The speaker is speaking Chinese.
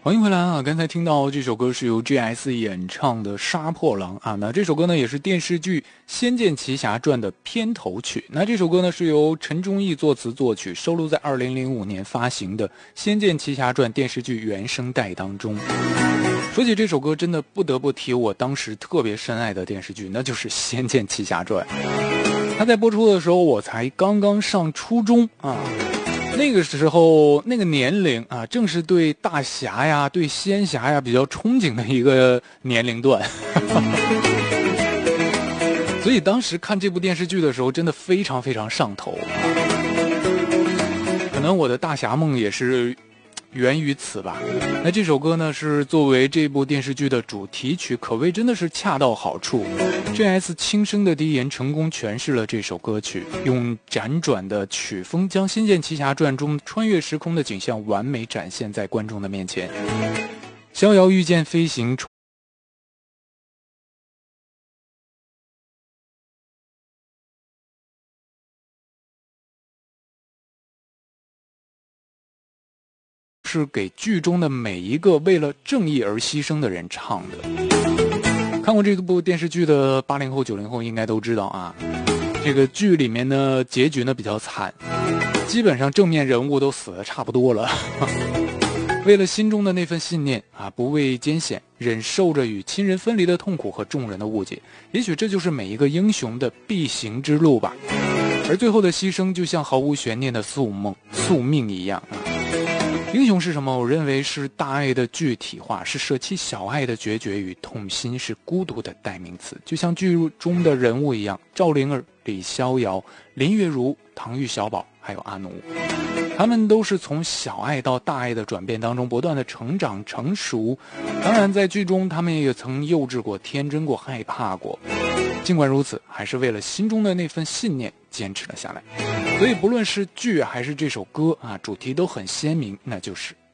欢迎回来啊！刚才听到这首歌是由 GS 演唱的《杀破狼》啊，那这首歌呢也是电视剧《仙剑奇侠传》的片头曲。那这首歌呢是由陈忠义作词作曲，收录在2005年发行的《仙剑奇侠传》电视剧原声带当中。说起这首歌，真的不得不提我当时特别深爱的电视剧，那就是《仙剑奇侠传》。它在播出的时候，我才刚刚上初中啊。那个时候那个年龄啊，正是对大侠呀、对仙侠呀比较憧憬的一个年龄段。所以当时看这部电视剧的时候，真的非常非常上头。可能我的大侠梦也是源于此吧。那这首歌呢是作为这部电视剧的主题曲，可谓真的是恰到好处。GS 轻声的低吟成功诠释了这首歌曲，用辗转的曲风将《仙剑奇侠传》中穿越时空的景象完美展现在观众的面前。逍遥御剑飞行是给剧中的每一个为了正义而牺牲的人唱的。看过这部电视剧的80后、90后应该都知道啊，这个剧里面呢结局呢比较惨，基本上正面人物都死得差不多了。为了心中的那份信念啊，不畏艰险，忍受着与亲人分离的痛苦和众人的误解，也许这就是每一个英雄的必行之路吧。而最后的牺牲就像毫无悬念的宿命一样啊。英雄是什么？我认为是大爱的具体化，是舍弃小爱的决绝与痛心，是孤独的代名词。就像剧中的人物一样，赵灵儿、李逍遥、林月如、唐钰小宝还有阿奴，他们都是从小爱到大爱的转变当中不断的成长成熟。当然在剧中他们也曾幼稚过、天真过、害怕过，尽管如此还是为了心中的那份信念坚持了下来。所以不论是剧还是这首歌啊，主题都很鲜明，那就是